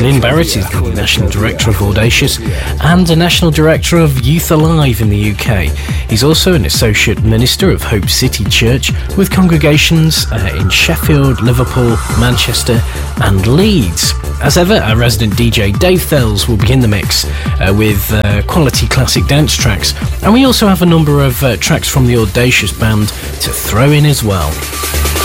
Ian Barrett is the National Director of Audacious and a National Director of Youth Alive in the UK. He's also an Associate Minister of Hope City Church with congregations in Sheffield, Liverpool, Manchester and Leeds. As ever, our resident DJ Dave Fells will begin the mix with quality classic dance tracks, and we also have a number of tracks from the Audacious band to throw in as well.